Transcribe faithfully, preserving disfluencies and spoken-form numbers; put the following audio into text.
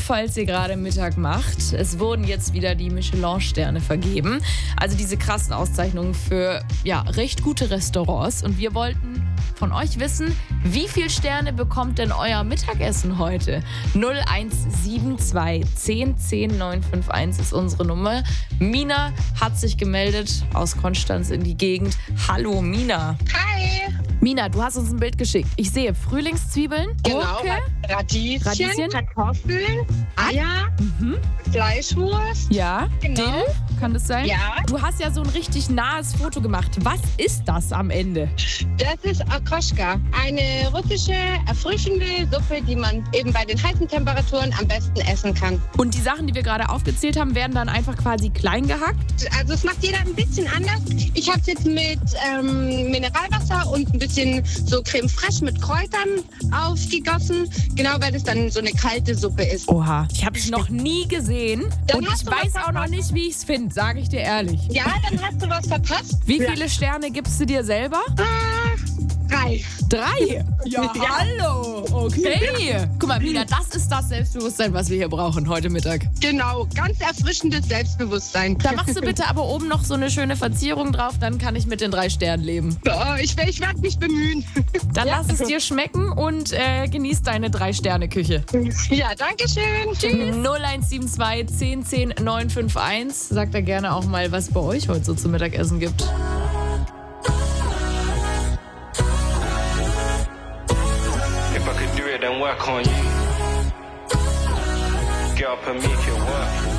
falls ihr gerade Mittag macht. Es wurden jetzt wieder die Michelin-Sterne vergeben. Also diese krassen Auszeichnungen für ja, recht gute Restaurants. Und wir wollten von euch wissen, wie viele Sterne bekommt denn euer Mittagessen heute? null eins sieben zwei zehn zehn neun fünf eins ist unsere Nummer. Mina hat sich gemeldet aus Konstanz in die Gegend. Hallo Mina. Hi. Mina, du hast uns ein Bild geschickt. Ich sehe Frühlingszwiebeln, Genau, Gurke, Radieschen, Radieschen. Kartoffeln, Eier, Mhm. Fleischwurst. Ja, Genau. Dill, kann das sein? Ja. Du hast ja so ein richtig nahes Foto gemacht. Was ist das am Ende? Das ist Akoschka, eine russische, erfrischende Suppe, die man eben bei den heißen Temperaturen am besten essen kann. Und die Sachen, die wir gerade aufgezählt haben, werden dann einfach quasi klein gehackt? Also es macht jeder ein bisschen anders. Ich habe es jetzt mit ähm, Mineralwasser und ein bisschen so Creme fraiche mit Kräutern aufgegossen. Genau, weil es dann so eine kalte Suppe ist. Oha, ich habe es noch nie gesehen. Dann und hast ich du weiß was auch noch nicht, wie ich es finde, sage ich dir ehrlich. Ja, dann hast du was verpasst. Wie viele Sterne gibst du dir selber? Ah, drei. Drei? Ja, Ja. hallo. Okay. Guck mal, Mina, das ist das Selbstbewusstsein, was wir hier brauchen heute Mittag. Genau, ganz erfrischendes Selbstbewusstsein. Da machst du bitte aber oben noch so eine schöne Verzierung drauf, dann kann ich mit den drei Sternen leben. Oh, ich ich werde mich bemühen. Dann lass es dir schmecken und äh, genieß deine Drei-Sterne-Küche. Ja, danke schön. Tschüss. null eins sieben zwei zehn zehn neun fünf eins. Sagt da gerne auch mal, was bei euch heute so zum Mittagessen gibt. If I could do it, then work on you. Girl, put me, can work.